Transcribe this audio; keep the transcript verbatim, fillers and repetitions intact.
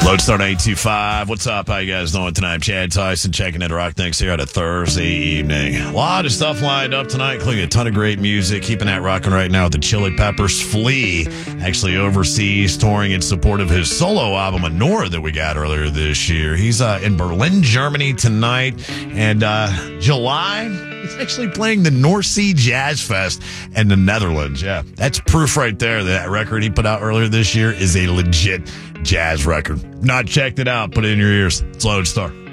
Lodestar eight two five. What's up? How you guys doing tonight? Chad Tyson checking in Rock Things here on a Thursday evening. A lot of stuff lined up tonight, including a ton of great music. Keeping that rocking right now with the Chili Peppers. Flea, actually overseas, touring in support of his solo album, Anora, that we got earlier this year. He's uh, in Berlin, Germany tonight. And uh, July, he's actually playing the North Sea Jazz Fest in the Netherlands. Yeah, that's proof right there that, that record he put out earlier this year is a legit jazz record. Not checked it out, put it in your ears. It's Lodestar.